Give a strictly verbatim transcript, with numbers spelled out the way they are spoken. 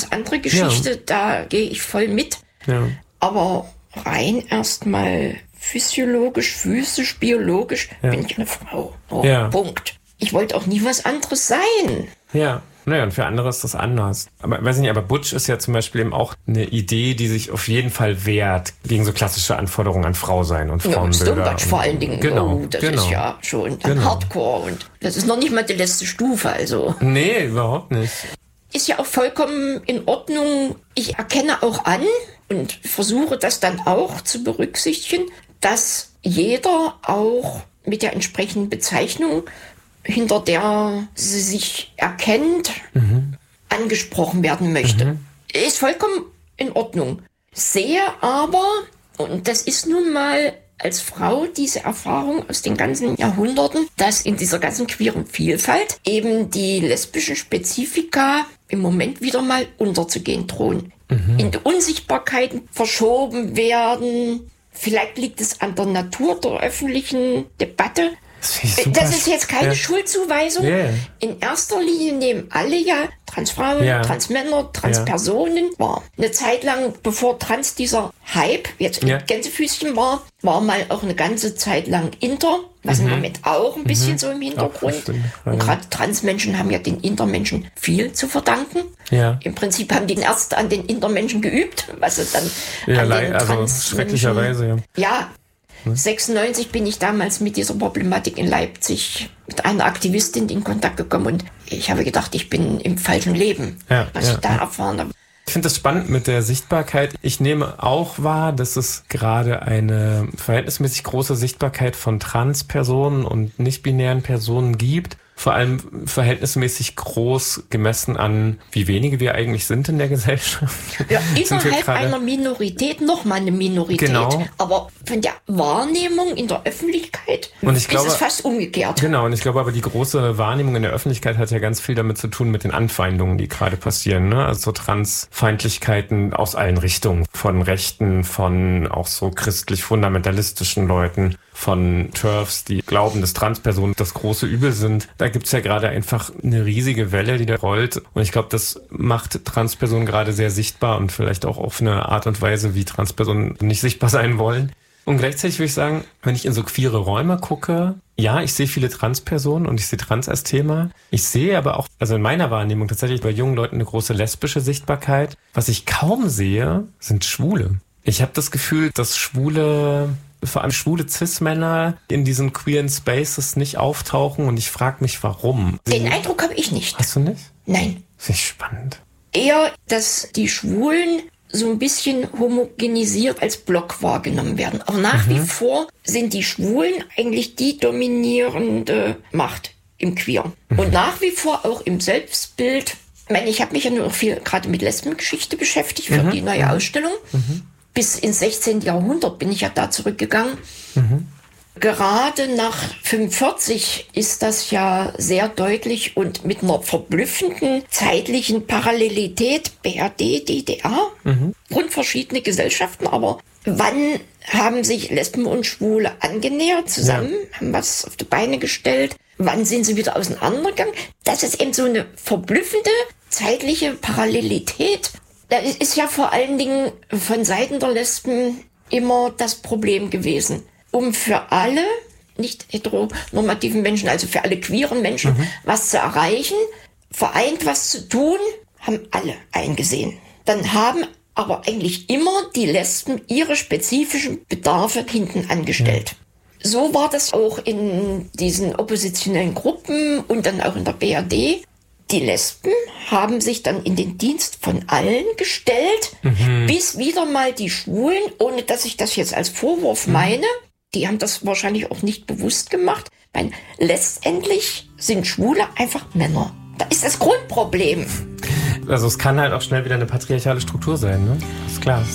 ganz andere Geschichte, ja. Da gehe ich voll mit. Ja. Aber rein erstmal physiologisch, physisch, biologisch ja. bin ich eine Frau. Oh, ja. Punkt. Ich wollte auch nie was anderes sein. Ja. Naja, und für andere ist das anders. Aber weiß ich nicht, aber Butch ist ja zum Beispiel eben auch eine Idee, die sich auf jeden Fall wehrt gegen so klassische Anforderungen an Frau sein und Frauenbilder. Ja, vor allen Dingen. Genau, oh, das genau. ist ja schon genau. Hardcore und das ist noch nicht mal die letzte Stufe, also. Nee, überhaupt nicht. Ist ja auch vollkommen in Ordnung. Ich erkenne auch an und versuche das dann auch zu berücksichtigen, dass jeder auch mit der entsprechenden Bezeichnung, hinter der sie sich erkennt, mhm. angesprochen werden möchte. Mhm. Ist vollkommen in Ordnung. Sehe aber, und das ist nun mal als Frau diese Erfahrung aus den ganzen Jahrhunderten, dass in dieser ganzen queeren Vielfalt eben die lesbischen Spezifika im Moment wieder mal unterzugehen drohen. Mhm. In die Unsichtbarkeiten verschoben werden. Vielleicht liegt es an der Natur der öffentlichen Debatte. Das, das ist jetzt keine ja. Schuldzuweisung. Yeah. In erster Linie nehmen alle ja Transfrauen, ja. Transmänner, Transpersonen ja. war. Eine Zeit lang, bevor Trans dieser Hype jetzt ja. in Gänsefüßchen war, war mal auch eine ganze Zeit lang Inter, was mhm. im Moment auch ein bisschen mhm. so im Hintergrund. Und gerade Transmenschen haben ja den Intermenschen viel zu verdanken. Ja. Im Prinzip haben die erst an den Intermenschen geübt, was sie dann ja, an den also Transmenschen... schrecklicherweise, ja. Ja. sechsundneunzig bin ich damals mit dieser Problematik in Leipzig mit einer Aktivistin in Kontakt gekommen und ich habe gedacht, ich bin im falschen Leben, ja, was ja, ich da ja. erfahren habe. Ich finde das spannend mit der Sichtbarkeit. Ich nehme auch wahr, dass es gerade eine verhältnismäßig große Sichtbarkeit von Transpersonen und nicht-binären Personen gibt. Vor allem verhältnismäßig groß gemessen an, wie wenige wir eigentlich sind in der Gesellschaft. Ja, innerhalb einer Minorität nochmal eine Minorität. Genau. Aber von der Wahrnehmung in der Öffentlichkeit und ich glaube, ist es fast umgekehrt. Genau, und ich glaube aber, die große Wahrnehmung in der Öffentlichkeit hat ja ganz viel damit zu tun mit den Anfeindungen, die gerade passieren. Ne? Also so Transfeindlichkeiten aus allen Richtungen. Von Rechten, von auch so christlich-fundamentalistischen Leuten, von TERFs, die glauben, dass Transpersonen das große Übel sind. Da gibt's ja gerade einfach eine riesige Welle, die da rollt. Und ich glaube, das macht Transpersonen gerade sehr sichtbar und vielleicht auch auf eine Art und Weise, wie Transpersonen nicht sichtbar sein wollen. Und gleichzeitig würde ich sagen, wenn ich in so queere Räume gucke, ja, ich sehe viele Transpersonen und ich sehe Trans als Thema. Ich sehe aber auch, also in meiner Wahrnehmung tatsächlich bei jungen Leuten eine große lesbische Sichtbarkeit. Was ich kaum sehe, sind Schwule. Ich habe das Gefühl, dass Schwule... vor allem schwule Cis-Männer in diesen queeren Spaces nicht auftauchen und ich frage mich, warum. Den Sie Eindruck habe ich nicht. Hast du nicht? Nein. Finde ich spannend. Eher, dass die Schwulen so ein bisschen homogenisiert als Block wahrgenommen werden. Aber nach mhm. wie vor sind die Schwulen eigentlich die dominierende Macht im Queer. Mhm. Und nach wie vor auch im Selbstbild. Ich meine, ich habe mich ja nur viel gerade mit Lesbengeschichte beschäftigt für mhm. die neue Ausstellung. Mhm. Bis ins sechzehnten. Jahrhundert bin ich ja da zurückgegangen. Mhm. Gerade nach fünfundvierzig ist das ja sehr deutlich und mit einer verblüffenden zeitlichen Parallelität B R D, D D R, mhm. grundverschiedene Gesellschaften, aber wann haben sich Lesben und Schwule angenähert zusammen, ja. haben was auf die Beine gestellt, wann sind sie wieder auseinandergegangen? Das ist eben so eine verblüffende zeitliche Parallelität. Das ist ja vor allen Dingen von Seiten der Lesben immer das Problem gewesen. Um für alle nicht heteronormativen Menschen, also für alle queeren Menschen, mhm. was zu erreichen, vereint was zu tun, haben alle eingesehen. Dann haben aber eigentlich immer die Lesben ihre spezifischen Bedarfe hinten angestellt. Mhm. So war das auch in diesen oppositionellen Gruppen und dann auch in der B R D. Die Lesben haben sich dann in den Dienst von allen gestellt, mhm. bis wieder mal die Schwulen, ohne dass ich das jetzt als Vorwurf mhm. meine, die haben das wahrscheinlich auch nicht bewusst gemacht. Weil letztendlich sind Schwule einfach Männer. Da ist das Grundproblem. Also es kann halt auch schnell wieder eine patriarchale Struktur sein, ne? Ist klar.